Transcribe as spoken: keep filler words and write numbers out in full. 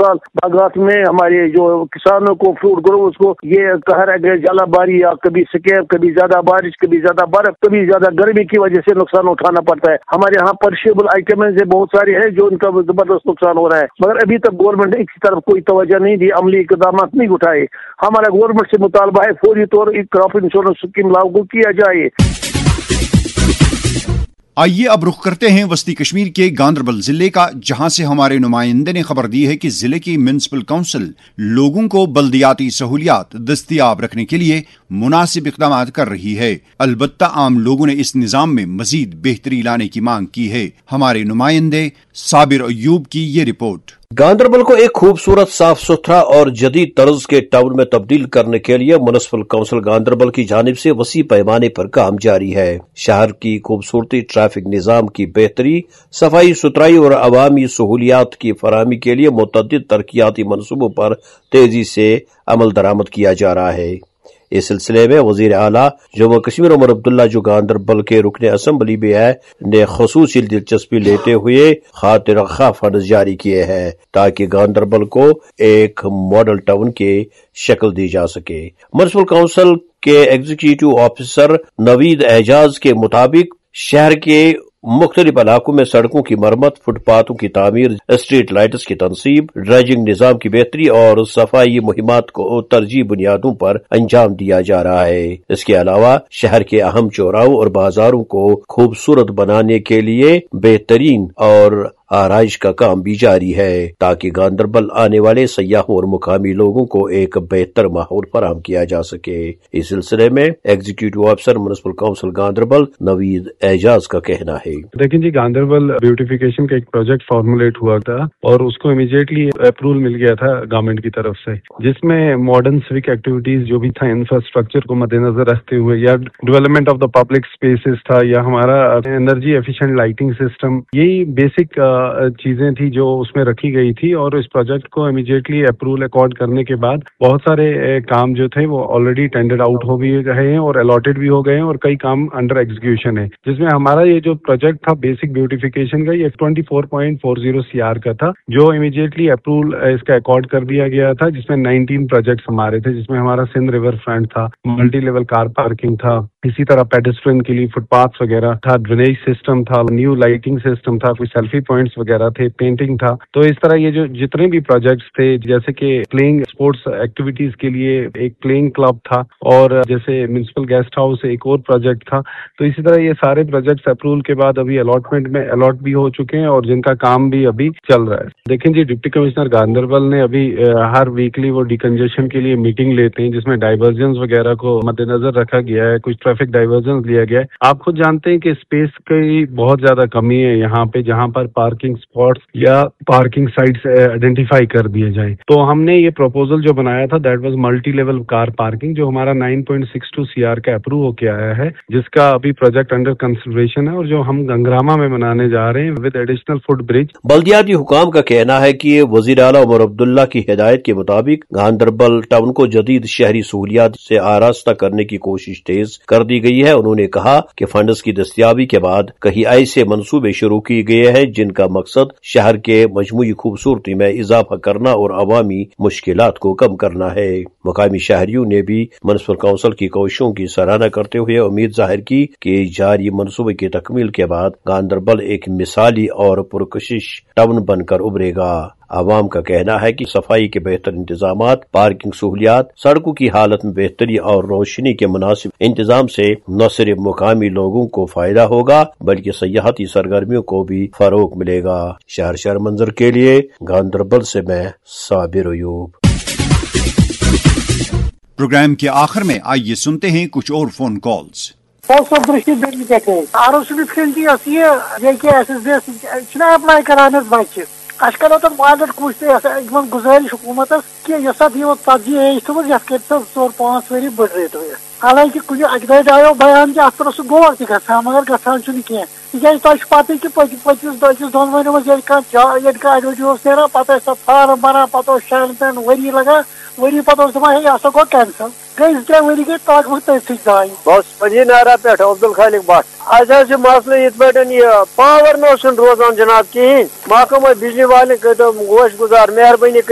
साल बागात में हमारे जो किसानों को फ्रूट ग्रोवर्स को ये कहर जला बारी या कभी स्कैब, कभी ज्यादा बारिश, कभी ज्यादा बर्फ, कभी ज्यादा गर्मी की वजह से नुकसान उठाना पड़ता है। हमारे यहाँ परशेबल आइटम से बहुत सारे हैं जो उनका जबरदस्त नुकसान हो रहा है, मगर अभी तक गवर्नमेंट ने इसकी तरफ कोई तवज्जो नहीं दी, अमली इकदाम नहीं उठाए। हमारा गवर्नमेंट से मुतालबा है फौरी तौर पर क्रॉप इंश्योरेंस स्कीम लागू किया जाए। आइए अब रुख करते हैं वस्ती कश्मीर के गांदरबल जिले का, जहां से हमारे नुमाइंदे ने खबर दी है कि जिले की म्युनिसिपल काउंसिल लोगों को बल्दियाती सहूलियात दस्तयाब रखने के लिए मुनासिब इक़दाम कर रही है। अलबत्ता आम लोगों ने इस निज़ाम में मजीद बेहतरी लाने की मांग की है। हमारे नुमाइंदे साबिर अयूब की ये रिपोर्ट। गांदरबल को एक खूबसूरत, साफ सुथरा और जदीद तर्ज के टाउन में तब्दील करने के लिए म्युनिसिपल काउंसिल गांदरबल की जानिब से वसी पैमाने पर काम जारी है। शहर की खूबसूरती, ट्रैफिक निजाम की बेहतरी, सफाई सुथराई और अवामी सहूलियात की फराहमी के लिए मुतअद्दिद तरक्याती मनसूबों पर तेजी से अमल दरामद किया जा रहा है। इस सिलसिले में वजीर आला जम्मू कश्मीर उमर अब्दुल्ला, जो गांदरबल के रुकने असम्बली भी है, ने खुसूसी दिलचस्पी लेते हुए खातिर खा फंड जारी किए हैं ताकि गांदरबल को एक मॉडल टाउन की शक्ल दी जा सके। म्युनिसिपल काउंसिल के एग्जीक्यूटिव ऑफिसर नवीद एजाज के मुताबिक शहर के मुख्तलिफ इलाकों में सड़कों की मरम्मत, फुटपाथों की तामीर, स्ट्रीट लाइट्स की तनसीब, ड्रेजिंग निजाम की बेहतरी और सफाई मुहिमात को तरजीह बुनियादों पर अंजाम दिया जा रहा है। इसके अलावा शहर के अहम चौराहों और बाजारों को खूबसूरत बनाने के लिए बेहतरीन और आराइश का काम भी जारी है ताकि गांदरबल आने वाले सयाहों और मुकामी लोगों को एक बेहतर माहौल फराहम किया जा सके। इस सिलसिले में executive officer municipal council Ganderbal Naveed Ejaz का कहना है। देखिए जी, गांदरबल ब्यूटिफिकेशन का एक प्रोजेक्ट फॉर्मुलेट हुआ था और उसको इमीडिएटली अप्रूवल मिल गया था गवर्नमेंट की तरफ से, जिसमें मॉडर्न सिविक एक्टिविटीज जो भी था, इंफ्रास्ट्रक्चर को मद्देनजर रखते हुए, या development of the public spaces था, या हमारा एनर्जी एफिशिएंट लाइटिंग सिस्टम, यही बेसिक चीजें थी जो उसमें रखी गई थी। और इस प्रोजेक्ट को इमीडिएटली अप्रूवल अकॉर्ड करने के बाद बहुत सारे काम जो थे वो ऑलरेडी टेंडर आउट हो भी गए हैं और अलॉटेड भी हो गए हैं और कई काम अंडर एग्जीक्यूशन है, जिसमें हमारा ये जो प्रोजेक्ट था बेसिक ब्यूटिफिकेशन का, ये twenty four point four zero CR का था, जो इमीडिएटली अप्रूवल इसका अकॉर्ड कर दिया गया था, जिसमें नाइनटीन प्रोजेक्ट्स हमारे थे, जिसमें हमारा सिंध रिवर फ्रंट था, मल्टी लेवल कार पार्किंग था, इसी तरह पेडेस्ट्रियन के लिए फुटपाथ वगैरह था, ड्रेनेज सिस्टम था, न्यू लाइटिंग सिस्टम था, कुछ सेल्फी पॉइंट्स वगैरह थे, पेंटिंग था। तो इस तरह ये जो जितने भी प्रोजेक्ट्स थे, जैसे कि प्लेइंग स्पोर्ट्स एक्टिविटीज के लिए एक प्लेइंग क्लब था, और जैसे म्युनिसिपल गेस्ट हाउस एक और प्रोजेक्ट था। तो इसी तरह ये सारे प्रोजेक्ट्स अप्रूवल के बाद अभी अलॉटमेंट में अलॉट भी हो चुके हैं और जिनका काम भी अभी चल रहा है। देखें जी, डिप्टी कमिश्नर गांदरबल ने अभी हर वीकली वो डिकंजेशन के लिए मीटिंग लेते हैं, जिसमें डाइवर्जन वगैरह को मद्देनजर रखा गया है, कुछ ट्रैफिक डाइवर्जन लिया गया है। आप खुद जानते हैं कि स्पेस की बहुत ज्यादा कमी है यहाँ पे, जहाँ पर पार्किंग स्पॉट्स या पार्किंग साइट्स आइडेंटिफाई कर दिए जाए। तो हमने ये प्रपोजल जो बनाया था, that was multi level car parking, जो हमारा nine point six to CR का अप्रूव होके आया है, जिसका अभी प्रोजेक्ट अंडर कंसिडरेशन है और जो हम गंगरामा में बनाने जा रहे हैं विद एडिशनल फुट ब्रिज। बल्दियाती हुकाम का कहना है कि वजीर आला उमर अब्दुल्ला की हिदायत के मुताबिक गांदरबल टाउन को जदीद शहरी सहूलियात से आरास्ता करने की कोशिश तेज कर दी गई है। उन्होंने कहा कि फंड्स की दस्तयाबी के बाद कई ऐसे मंसूबे शुरू किए गए हैं जिनका मकसद शहर के मजमूई खूबसूरती में इजाफा करना और अवामी मुश्किलात को कम करना है। मुकामी शहरियों ने भी म्युनिसिपल काउंसिल की कोशिशों की सराहना करते हुए उम्मीद जाहिर की कि जारी मंसूबे की तकमील के बाद गांदरबल एक मिसाली और पुरकशिश टाउन बनकर उभरेगा। आवाम का कहना है कि सफाई के बेहतर इंतजामात, पार्किंग सहूलियात, सड़कों की हालत में बेहतरी और रोशनी के मुनासिब इंतजाम से न सिर्फ मुकामी लोगों को फायदा होगा बल्कि सयाहती सरगर्मियों को भी फरोग मिलेगा। शहर शहर मंजर के लिए गांदरबल से मैं साबिर अयूब। प्रोग्राम के आखिर में आइए सुनते हैं कुछ और फोन कॉल्स। अप्लाई करान बच्चे अस करो तो वादर कोशिश गुजारिश हुकूमत कि ती एज थोस ये कर पांच वरी बढ़ हालांकि कुछ अकद आयो बयान कि अत पर गोर तक मगर गसान कह तक पता कि पचीस दस दोन वन मज एडवर्टाइज ना पता फार्म बनान पा शान पेन वरी लगा वरी पा दपान यह हसा गो कैंसल गई त्रे वरी गई तक तथी जाए। बस पजी नारा पे अब्दुल खालिक भट आज मसल इत पावर रोजान जनाब कहें महकमा बिजली वाले गोश गुजार मेहरबानी।